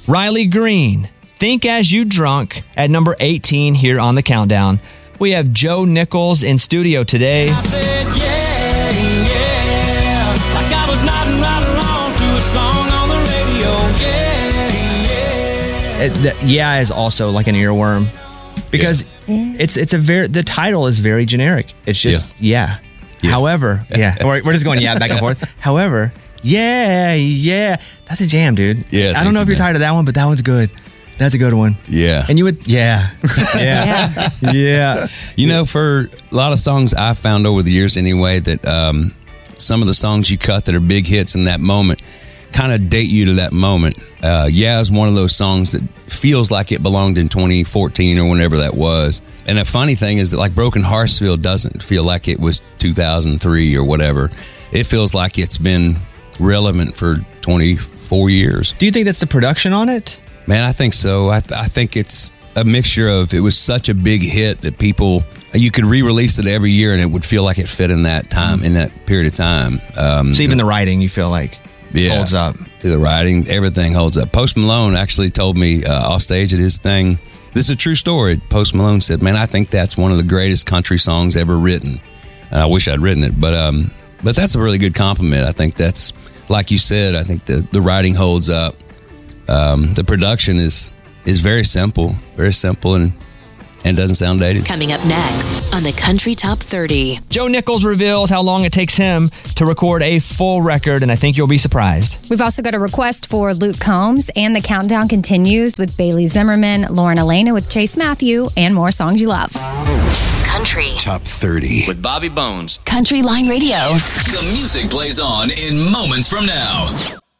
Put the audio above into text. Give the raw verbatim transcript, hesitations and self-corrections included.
Riley Green, Think As You Drunk, at number eighteen here on the countdown. We have Joe Nichols in studio today. I said, yeah, yeah, like I was nodding right along to a song on the radio. Yeah, yeah. It, the, yeah is also like an earworm because yeah. it's it's a very the title is very generic. It's just yeah. yeah. yeah. However, yeah, we're, we're just going yeah back and forth. However, yeah, yeah, that's a jam, dude. Yeah, I don't know if you're man. tired of that one, but that one's good. That's a good one. Yeah. And you would, yeah. Yeah. yeah. yeah. You know, for a lot of songs I've found over the years anyway, that um, some of the songs you cut that are big hits in that moment kind of date you to that moment. Uh, yeah is one of those songs that feels like it belonged in twenty fourteen or whenever that was. And the funny thing is that like Broken Heartsville doesn't feel like it was two thousand three or whatever. It feels like it's been relevant for twenty-four years. Do you think that's the production on it? Man, I think so. I, th- I think it's a mixture of, it was such a big hit that people, you could re-release it every year and it would feel like it fit in that time, mm-hmm. in that period of time. Um, so even the writing, you feel like yeah, holds up. The writing, everything holds up. Post Malone actually told me uh, off stage at his thing, this is a true story. Post Malone said, man, I think that's one of the greatest country songs ever written. And I wish I'd written it, but um, but that's a really good compliment. I think that's, like you said, I think the, the writing holds up. Um, the production is is very simple, very simple, and and doesn't sound dated. Coming up next on the Country Top thirty. Joe Nichols reveals how long it takes him to record a full record, and I think you'll be surprised. We've also got a request for Luke Combs, and the countdown continues with Bailey Zimmerman, Lauren Elena with Chase Matthew, and more songs you love. Country Top thirty with Bobby Bones. Country Line Radio. The music plays on in moments from now.